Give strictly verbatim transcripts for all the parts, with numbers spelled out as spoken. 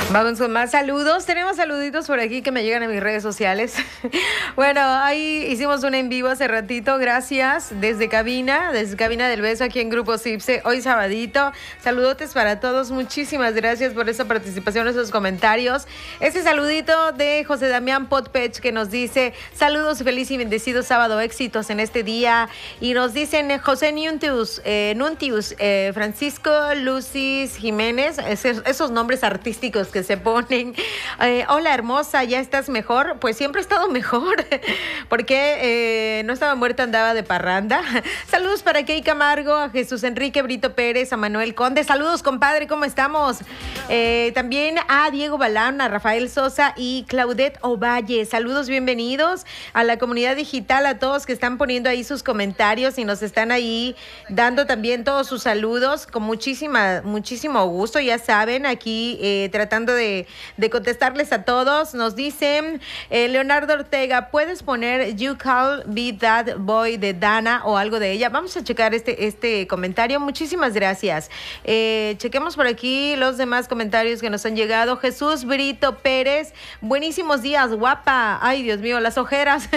Vamos con más saludos. Tenemos saluditos por aquí que me llegan a mis redes sociales. Bueno, ahí hicimos un en vivo hace ratito. Gracias. Desde cabina, desde cabina del beso aquí en Grupo Cipse. Hoy sabadito. Saludotes para todos. Muchísimas gracias por esa participación, esos comentarios. Ese saludito de José Damián Potpech que nos dice saludos, feliz y bendecido sábado, éxitos en este día. Y nos dicen eh, José Nuntius, eh, Nuntius eh, Francisco Lucis Jiménez, esos, esos nombres artísticos que se ponen. Eh, hola hermosa, ¿ya estás mejor? Pues siempre he estado mejor, porque eh, no estaba muerta, andaba de parranda. Saludos para Key Camargo, a Jesús Enrique Brito Pérez, a Manuel Conde. Saludos, compadre, ¿cómo estamos? Eh, también a Diego Balán, a Rafael Sosa y Claudette Ovalle. Saludos, bienvenidos a la comunidad digital, a todos que están poniendo ahí sus comentarios y nos están ahí dando también todos sus saludos con muchísima, muchísimo gusto. Ya saben, aquí eh, tratando de, de contestarles a todos. Nos dicen eh, Leonardo Ortega, ¿puedes poner You Call Be That Boy de Dana o algo de ella? Vamos a checar este, este comentario. Muchísimas gracias. Eh, chequemos por aquí los demás comentarios que nos han llegado. Jesús Brito Pérez, buenísimos días, guapa. Ay, Dios mío, las ojeras.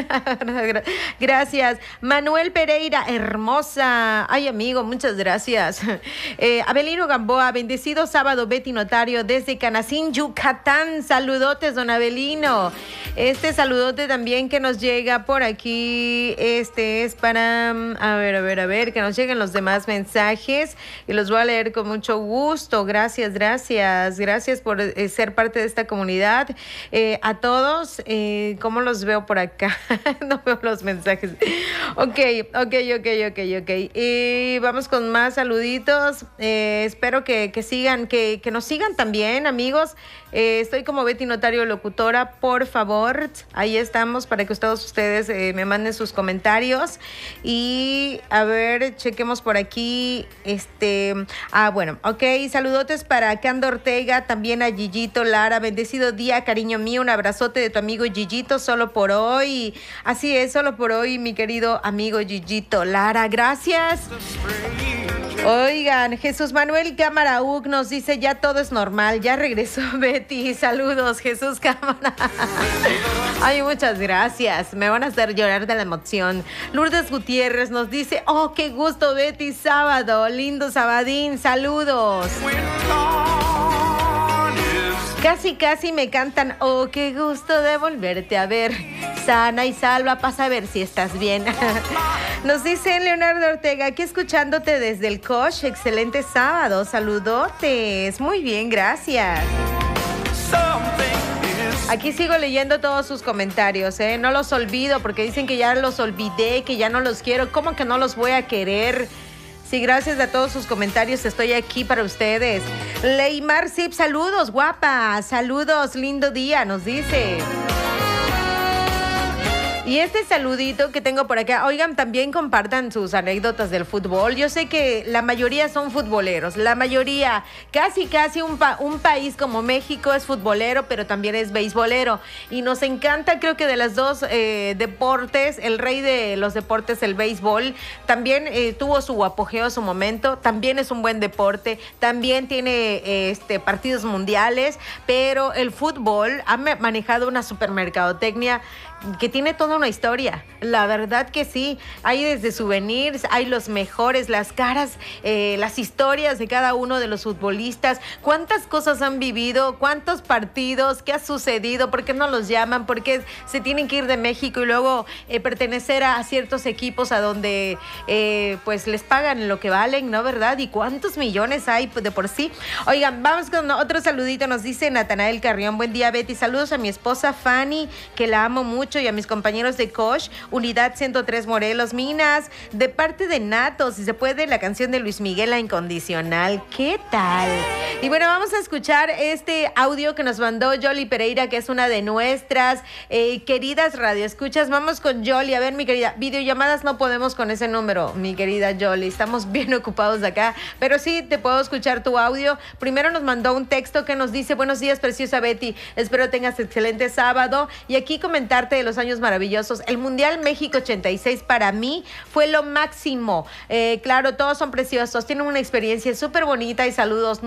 Gracias. Manuel Pereira, hermosa. Ay, amigo, muchas gracias. Eh, Abelino Gamboa, bendecido sábado, Betty Notario, desde Canacín, Yucatán. Saludotes, don Abelino. Este saludote también que nos llega por aquí, este es para, a ver, a ver, a ver, que nos lleguen los demás mensajes y los voy a leer con mucho gusto. Gracias, gracias, gracias por eh, ser parte de esta comunidad. Eh, a todos, eh, ¿cómo los veo por acá? No veo los mensajes. Ok, ok, ok, ok, ok. Y vamos con más saluditos. Eh, espero que, que sigan, que, que nos sigan también, amigos. Eh, estoy como Betty Notario Locutora, por favor, ahí estamos para que todos ustedes eh, me manden sus comentarios y a ver, chequemos por aquí, este, ah, bueno, ok, saludotes para Cando Ortega, también a Gigito Lara, bendecido día, cariño mío, un abrazote de tu amigo Gigito, solo por hoy, así es, solo por hoy, mi querido amigo Gigito Lara, gracias. Oigan, Jesús Manuel Cámara U C nos dice ya todo es normal, ya regresó Betty, saludos Jesús Cámara. Ay, muchas gracias, me van a hacer llorar de la emoción. Lourdes Gutiérrez nos dice, oh, qué gusto Betty, sábado, lindo sabadín, saludos. Casi, casi me cantan, oh, qué gusto de volverte a ver. Sana y salva, pasa a ver si estás bien. Nos dice Leonardo Ortega, aquí escuchándote desde el coche. Excelente sábado, saludotes. Muy bien, gracias. Aquí sigo leyendo todos sus comentarios, ¿eh? No los olvido porque dicen que ya los olvidé, que ya no los quiero. ¿Cómo que no los voy a querer? Sí, gracias a todos sus comentarios, estoy aquí para ustedes. Leymar Zip, saludos, guapa, saludos, lindo día, nos dice. Y este saludito que tengo por acá, oigan, también compartan sus anécdotas del fútbol. Yo sé que la mayoría son futboleros, la mayoría, casi casi un, pa un país como México es futbolero, pero también es beisbolero. Y nos encanta, creo que de las dos eh, deportes, el rey de los deportes, el béisbol, también eh, tuvo su apogeo, su momento, también es un buen deporte, también tiene eh, este, partidos mundiales, pero el fútbol ha manejado una supermercadotecnia que tiene toda una historia, la verdad que sí, hay desde souvenirs, hay los mejores, las caras, eh, las historias de cada uno de los futbolistas, cuántas cosas han vivido, cuántos partidos, qué ha sucedido, por qué no los llaman, por qué se tienen que ir de México y luego eh, pertenecer a, a ciertos equipos a donde eh, pues les pagan lo que valen, ¿no? ¿Verdad? Y cuántos millones hay de por sí. Oigan, vamos con otro saludito, nos dice Natanael Carrión, buen día Betty, saludos a mi esposa Fanny, que la amo mucho, y a mis compañeros de Coach, Unidad ciento tres Morelos, Minas, de parte de Nato, si se puede, la canción de Luis Miguel, La Incondicional. ¿Qué tal? Y bueno, vamos a escuchar este audio que nos mandó Yoli Pereira, que es una de nuestras eh, queridas radioescuchas. Vamos con Yoli. A ver, mi querida, videollamadas no podemos con ese número, mi querida Yoli. Estamos bien ocupados acá, pero sí te puedo escuchar tu audio. Primero nos mandó un texto que nos dice, buenos días, preciosa Betty. Espero tengas excelente sábado. Y aquí comentarte de los años maravillosos. El Mundial México ochenta y seis para mí fue lo máximo. Eh, claro, todos son preciosos, tienen una experiencia súper bonita y saludos. No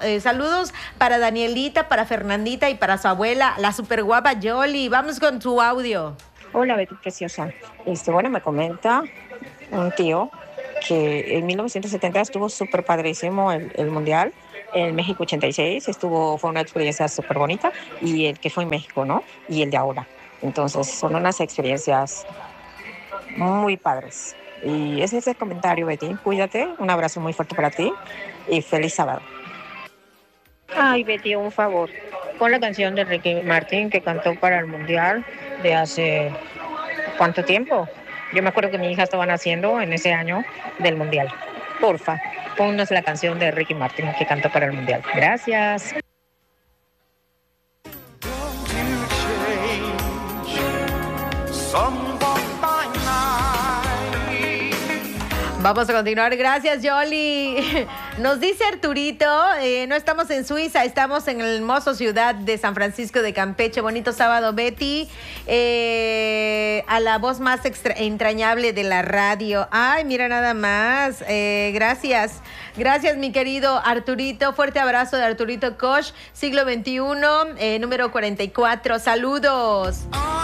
Eh, saludos para Danielita, para Fernandita y para su abuela, la super guapa Yoli. Vamos con tu audio. Hola, Betty Preciosa. Este, bueno, me comenta un tío que en mil novecientos setenta estuvo súper padrísimo el, el Mundial. En México ochenta y seis estuvo, fue una experiencia súper bonita. Y el que fue en México, ¿no? Y el de ahora. Entonces, son unas experiencias muy padres. Y ese es el comentario, Betty. Cuídate. Un abrazo muy fuerte para ti. Y feliz sábado. Ay, Betty, un favor. Con la canción de Ricky Martin que cantó para el Mundial de hace ¿cuánto tiempo? Yo me acuerdo que mi hija estaba naciendo en ese año del Mundial. Porfa, ponnos la canción de Ricky Martin que cantó para el Mundial. Gracias. Vamos a continuar. Gracias, Yoli. Nos dice Arturito, eh, no estamos en Suiza, estamos en el hermoso ciudad de San Francisco de Campeche. Bonito sábado, Betty. Eh, a la voz más extra entrañable de la radio. Ay, mira nada más. Eh, gracias. Gracias, mi querido Arturito. Fuerte abrazo de Arturito Koch, siglo veintiuno, eh, número cuarenta y cuatro. Saludos.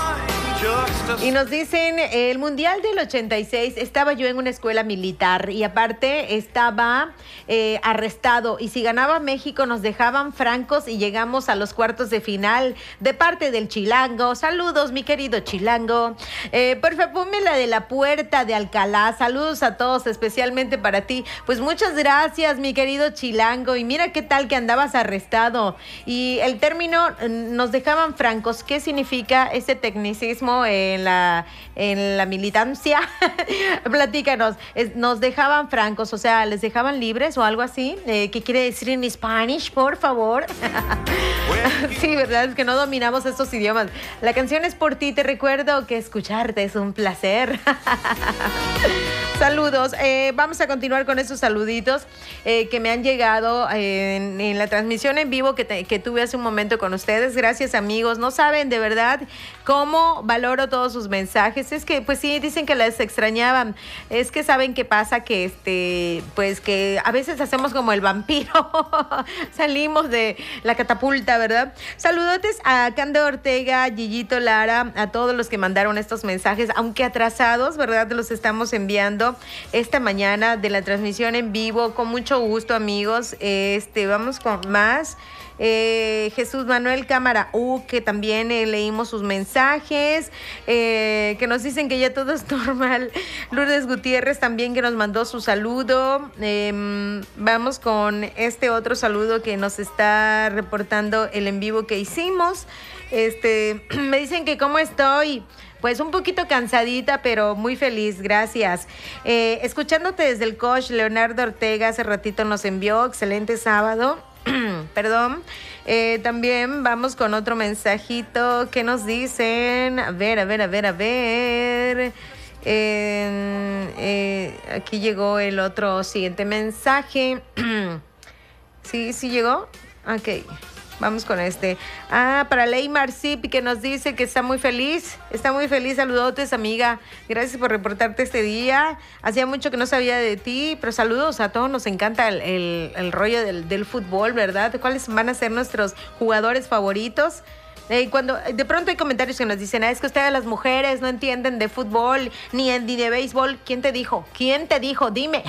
Y nos dicen, el Mundial del ochenta y seis, estaba yo en una escuela militar y aparte estaba eh, arrestado, y si ganaba México nos dejaban francos y llegamos a los cuartos de final de parte del Chilango. Saludos, mi querido Chilango. Eh, por favor, ponme la de la Puerta de Alcalá. Saludos a todos, especialmente para ti. Pues muchas gracias, mi querido Chilango. Y mira qué tal que andabas arrestado. Y el término, nos dejaban francos, ¿qué significa ese tecnicismo en la, en la militancia? Platícanos. Es, nos dejaban francos, o sea, les dejaban libres o algo así. Eh, ¿Qué quiere decir en Spanish, por favor? Sí, verdad, es que no dominamos estos idiomas. La canción es por ti, te recuerdo que escucharte es un placer. Saludos. Eh, vamos a continuar con esos saluditos eh, que me han llegado en, en la transmisión en vivo que, te, que tuve hace un momento con ustedes. Gracias, amigos. No saben de verdad cómo valoro todos sus mensajes. Es que, pues sí, dicen que les extrañaban. Es que saben qué pasa, que este, pues que a veces hacemos como el vampiro. Salimos de la catapulta, ¿verdad? Saludotes a Cande Ortega, Gillito Lara, a todos los que mandaron estos mensajes, aunque atrasados, ¿verdad? Los estamos enviando esta mañana de la transmisión en vivo. Con mucho gusto, amigos. Este, vamos con más. Eh, Jesús Manuel Cámara U, que también eh, leímos sus mensajes, eh, que nos dicen que ya todo es normal. Lourdes Gutiérrez también, que nos mandó su saludo. Eh, vamos con este otro saludo que nos está reportando el en vivo que hicimos. Este, me dicen que cómo estoy. Pues un poquito cansadita, pero muy feliz, gracias. Eh, escuchándote desde el coach, Leonardo Ortega hace ratito nos envió, excelente sábado. Perdón. Eh, también vamos con otro mensajito que nos dicen. A ver, a ver, a ver, a ver. Eh, eh, aquí llegó el otro siguiente mensaje. ¿Sí, sí llegó? Ok. Vamos con este. Ah, para Ley Marcip, que nos dice que está muy feliz. Está muy feliz. Saludotes, amiga. Gracias por reportarte este día. Hacía mucho que no sabía de ti, pero saludos a todos. Nos encanta el, el, el rollo del, del fútbol, ¿verdad? ¿Cuáles van a ser nuestros jugadores favoritos? Eh, cuando de pronto hay comentarios que nos dicen, ah, es que ustedes las mujeres no entienden de fútbol ni, ni de béisbol. ¿Quién te dijo? ¿Quién te dijo? Dime.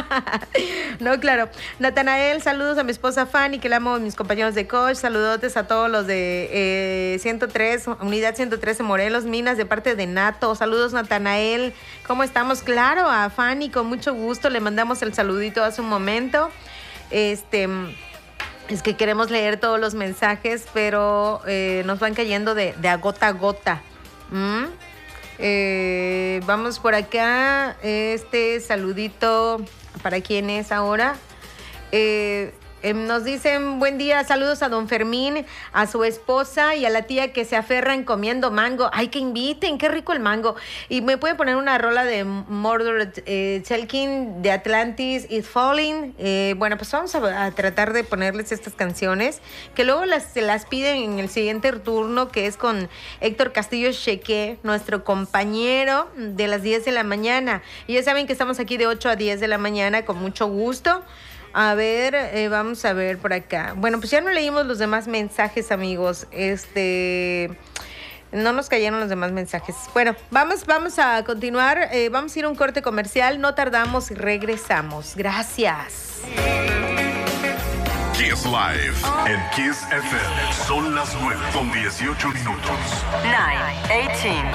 No, claro. Natanael, saludos a mi esposa Fanny, que la amo, a mis compañeros de coach. Saludotes a todos los de eh, ciento tres, unidad ciento trece Morelos, Minas, de parte de Nato. Saludos, Natanael. ¿Cómo estamos? Claro, a Fanny, con mucho gusto. Le mandamos el saludito hace un momento. Este... Es que queremos leer todos los mensajes, pero eh, nos van cayendo de, de a gota a gota. ¿Mm? Eh, vamos por acá. Este saludito, ¿para quién es ahora? Eh, eh, nos dicen, buen día, saludos a don Fermín, a su esposa y a la tía que se aferran comiendo mango. Ay, que inviten, qué rico el mango. Y me puede poner una rola de Mordor eh, Chelkin de Atlantis, It's Falling. Eh, bueno, pues vamos a, a tratar de ponerles estas canciones, que luego las, se las piden en el siguiente turno, que es con Héctor Castillo Cheque, nuestro compañero de las diez de la mañana. Y ya saben que estamos aquí de ocho a diez de la mañana con mucho gusto. A ver, eh, vamos a ver por acá. Bueno, pues ya no leímos los demás mensajes, amigos. Este... No nos cayeron los demás mensajes. Bueno, vamos, vamos a continuar. Eh, vamos a ir a un corte comercial. No tardamos y regresamos. Gracias. Kiss Live en Kiss F M. Son las nueve con dieciocho minutos. nueve, dieciocho.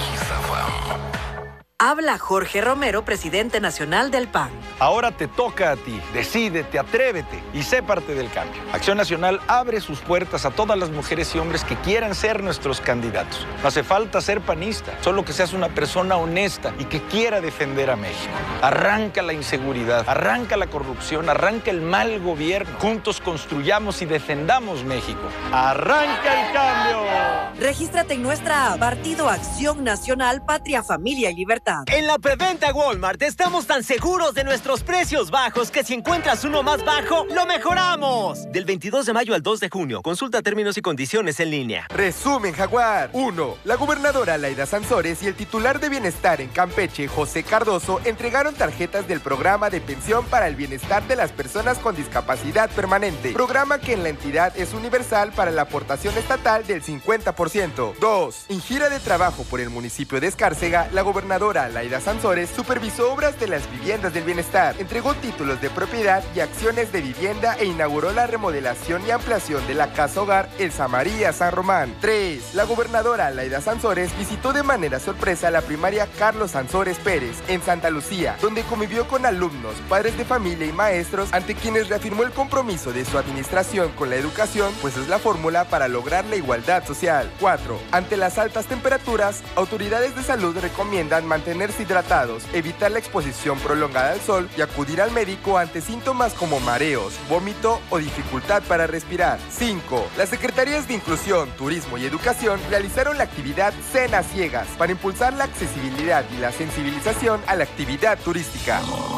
Habla Jorge Romero, presidente nacional del P A N. Ahora te toca a ti. Decídete, atrévete y sé parte del cambio. Acción Nacional abre sus puertas a todas las mujeres y hombres que quieran ser nuestros candidatos. No hace falta ser panista, solo que seas una persona honesta y que quiera defender a México. Arranca la inseguridad, arranca la corrupción, arranca el mal gobierno. Juntos construyamos y defendamos México. ¡Arranca el cambio! Regístrate en nuestra app, Partido Acción Nacional, Patria, Familia y Libertad. En la preventa Walmart estamos tan seguros de nuestros precios bajos que si encuentras uno más bajo, ¡lo mejoramos! Del veintidós de mayo al dos de junio. Consulta términos y condiciones en línea. Resumen, Jaguar. uno. La gobernadora Laida Sansores y el titular de Bienestar en Campeche, José Cardoso, entregaron tarjetas del programa de pensión para el bienestar de las personas con discapacidad permanente. Programa que en la entidad es universal para la aportación estatal del cincuenta por ciento. dos. En gira de trabajo por el municipio de Escárcega, la gobernadora Laida Sansores supervisó obras de las viviendas del bienestar, entregó títulos de propiedad y acciones de vivienda e inauguró la remodelación y ampliación de la Casa Hogar Elsa María San Román. tres. La gobernadora Laida Sansores visitó de manera sorpresa la primaria Carlos Sansores Pérez en Santa Lucía, donde convivió con alumnos, padres de familia y maestros, ante quienes reafirmó el compromiso de su administración con la educación, pues es la fórmula para lograr la igualdad social. cuatro. Ante las altas temperaturas, autoridades de salud recomiendan mantener Mantenerse hidratados, evitar la exposición prolongada al sol y acudir al médico ante síntomas como mareos, vómito o dificultad para respirar. cinco. Las Secretarías de Inclusión, Turismo y Educación realizaron la actividad Cenas Ciegas para impulsar la accesibilidad y la sensibilización a la actividad turística.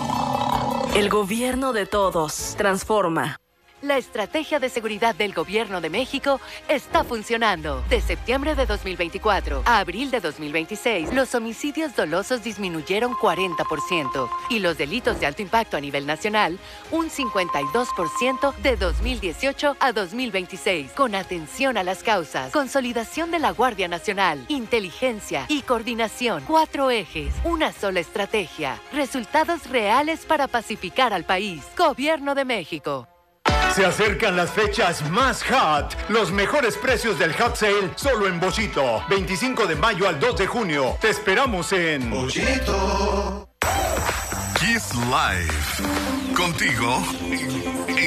El gobierno de todos transforma. La estrategia de seguridad del Gobierno de México está funcionando. De septiembre de dos mil veinticuatro a abril de dos mil veintiséis, los homicidios dolosos disminuyeron cuarenta por ciento y los delitos de alto impacto a nivel nacional un cincuenta y dos por ciento de dos mil dieciocho a dos mil veintiséis. Con atención a las causas, consolidación de la Guardia Nacional, inteligencia y coordinación. Cuatro ejes, una sola estrategia. Resultados reales para pacificar al país. Gobierno de México. Se acercan las fechas más hot. Los mejores precios del hot sale solo en Bollito. veinticinco de mayo al dos de junio. Te esperamos en Bollito. Kiss Live. Contigo